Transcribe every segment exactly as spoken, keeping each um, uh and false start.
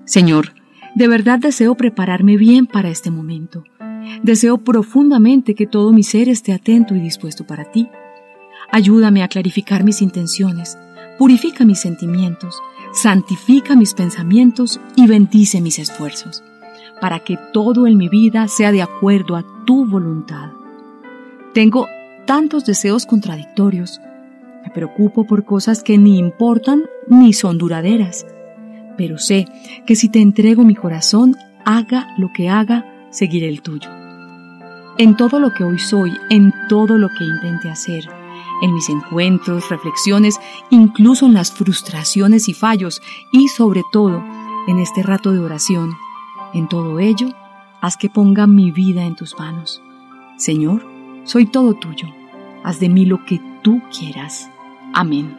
Señor, de verdad deseo prepararme bien para este momento. Deseo profundamente que todo mi ser esté atento y dispuesto para ti. Ayúdame a clarificar mis intenciones, purifica mis sentimientos, santifica mis pensamientos y bendice mis esfuerzos, para que todo en mi vida sea de acuerdo a tu voluntad. Tengo tantos deseos contradictorios. Me preocupo por cosas que ni importan ni son duraderas. Pero sé que si te entrego mi corazón, haga lo que haga, seguiré el tuyo. En todo lo que hoy soy, en todo lo que intente hacer, en mis encuentros, reflexiones, incluso en las frustraciones y fallos, y sobre todo, en este rato de oración, en todo ello, haz que ponga mi vida en tus manos. Señor, soy todo tuyo. Haz de mí lo que tú quieras. Amén.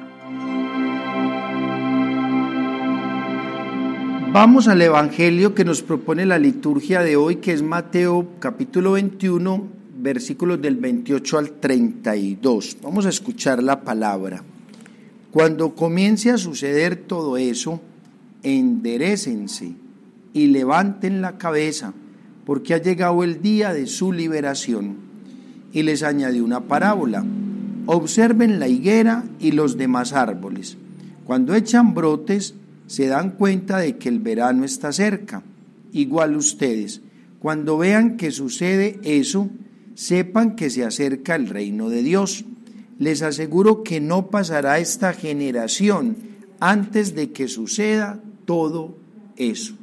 Vamos al Evangelio que nos propone la liturgia de hoy, que es Mateo capítulo veintiuno, versículos del veintiocho al treinta y dos. Vamos a escuchar la palabra. Cuando comience a suceder todo eso, enderécense y levanten la cabeza, porque ha llegado el día de su liberación. Y les añadió una parábola. Observen la higuera y los demás árboles. Cuando echan brotes, se dan cuenta de que el verano está cerca. Igual ustedes, cuando vean que sucede eso, sepan que se acerca el reino de Dios. Les aseguro que no pasará esta generación antes de que suceda todo eso.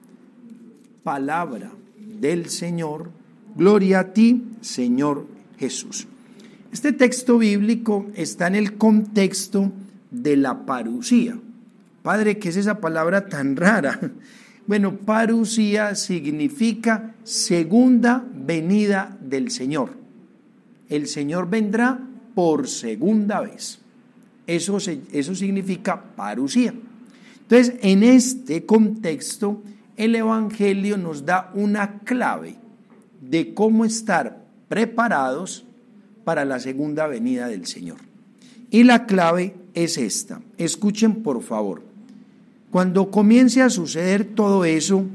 Palabra del Señor. Gloria a ti, Señor Jesús. Este texto bíblico está en el contexto de la parusía. Padre, ¿qué es esa palabra tan rara? Bueno, parusía significa segunda venida del Señor. El Señor vendrá por segunda vez. Eso, eso significa parusía. Entonces, en este contexto, el Evangelio nos da una clave de cómo estar preparados para la segunda venida del Señor. Y la clave es esta. Escuchen, por favor. Cuando comience a suceder todo eso,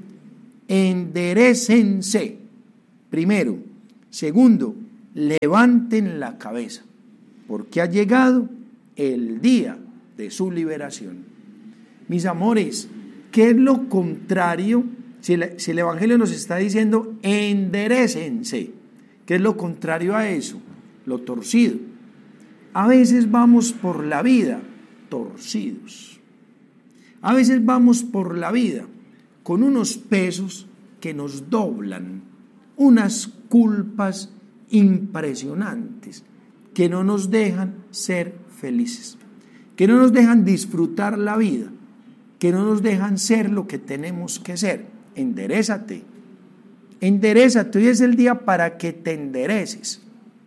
enderécense. Primero. Segundo, levanten la cabeza, porque ha llegado el día de su liberación. Mis amores, ¿qué es lo contrario? Si el, si el Evangelio nos está diciendo enderécense, ¿qué es lo contrario a eso? Lo torcido. A veces vamos por la vida torcidos. A veces vamos por la vida con unos pesos que nos doblan, unas culpas impresionantes que no nos dejan ser felices, que no nos dejan disfrutar la vida, que no nos dejan ser lo que tenemos que ser. Enderézate, enderézate, hoy es el día para que te endereces.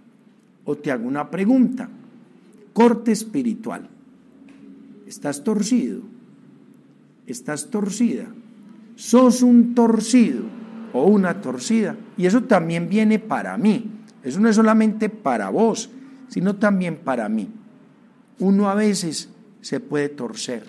O te hago una pregunta, corte espiritual, ¿estás torcido? ¿Estás torcida? ¿Sos un torcido o una torcida? Y eso también viene para mí, eso no es solamente para vos, sino también para mí. Uno a veces se puede torcer,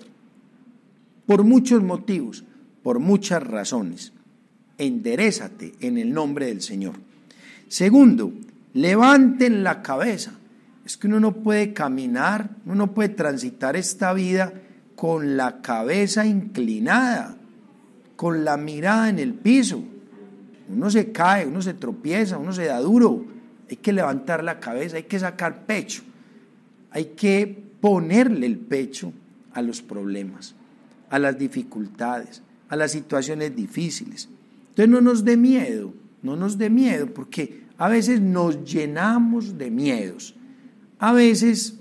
por muchos motivos, por muchas razones. Enderézate en el nombre del Señor. Segundo, levanten la cabeza. Es que uno no puede caminar, uno no puede transitar esta vida con la cabeza inclinada, con la mirada en el piso. Uno se cae, uno se tropieza, uno se da duro. Hay que levantar la cabeza, hay que sacar pecho, hay que ponerle el pecho a los problemas, a las dificultades, a las situaciones difíciles. Entonces no nos dé miedo, no nos dé miedo, porque a veces nos llenamos de miedos. A veces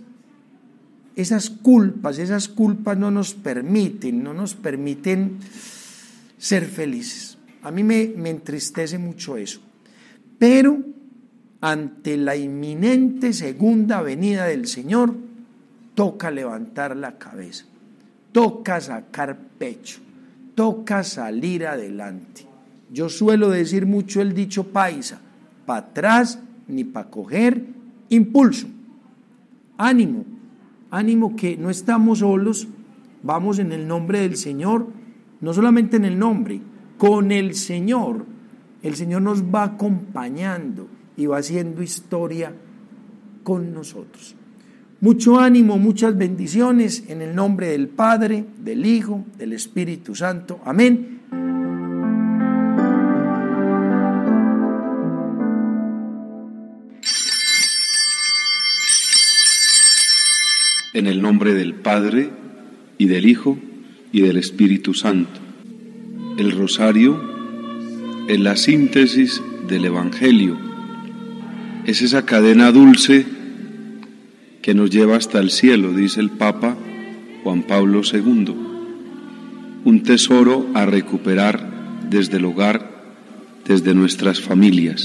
esas culpas, esas culpas no nos permiten, no nos permiten ser felices. A mí me, me entristece mucho eso. Pero ante la inminente segunda venida del Señor, toca levantar la cabeza, toca sacar pecho, toca salir adelante. Yo suelo decir mucho el dicho paisa, para atrás ni para coger impulso. Ánimo, ánimo que no estamos solos, vamos en el nombre del Señor no solamente en el nombre, con el Señor, el Señor nos va acompañando y va haciendo historia con nosotros. Mucho ánimo, muchas bendiciones en el nombre del Padre, del Hijo, del Espíritu Santo. Amén. En el nombre del Padre, y del Hijo, y del Espíritu Santo. El rosario es la síntesis del Evangelio. Es esa cadena dulce que nos lleva hasta el cielo, dice el Papa Juan Pablo segundo. Un tesoro a recuperar desde el hogar, desde nuestras familias.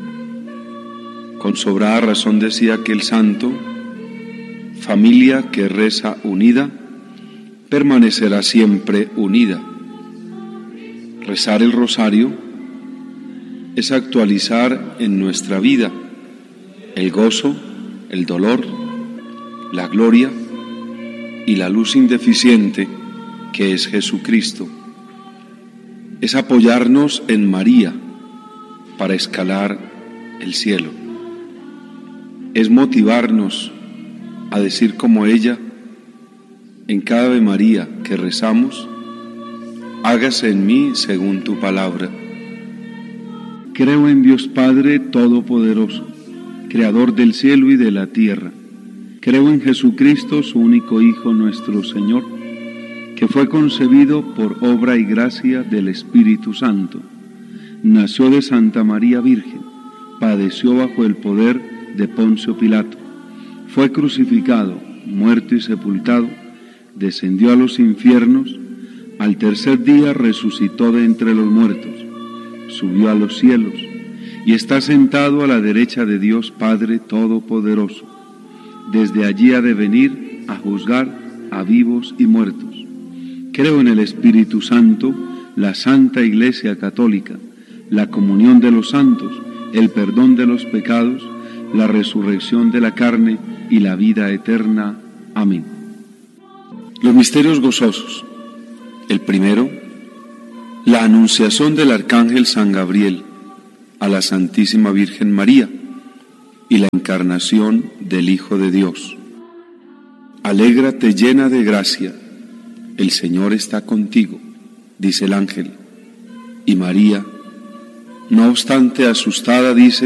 Con sobrada razón decía aquel santo: familia que reza unida, permanecerá siempre unida. Rezar el rosario es actualizar en nuestra vida el gozo, el dolor, la gloria y la luz indeficiente que es Jesucristo. Es apoyarnos en María para escalar el cielo. Es motivarnos a decir como ella, en cada Ave María que rezamos: hágase en mí según tu palabra. Creo en Dios Padre Todopoderoso, Creador del cielo y de la tierra. Creo en Jesucristo, su único Hijo, nuestro Señor, que fue concebido por obra y gracia del Espíritu Santo. Nació de Santa María Virgen, padeció bajo el poder de Poncio Pilato, fue crucificado, muerto y sepultado, descendió a los infiernos, al tercer día resucitó de entre los muertos, subió a los cielos y está sentado a la derecha de Dios Padre Todopoderoso. Desde allí ha de venir a juzgar a vivos y muertos. Creo en el Espíritu Santo, la Santa Iglesia Católica, la comunión de los santos, el perdón de los pecados, la resurrección de la carne y la vida eterna. Amén. Los misterios gozosos. El primero, la anunciación del Arcángel San Gabriel a la Santísima Virgen María y la encarnación del Hijo de Dios. Alégrate llena de gracia, el Señor está contigo, dice el ángel. Y María, no obstante asustada, dice: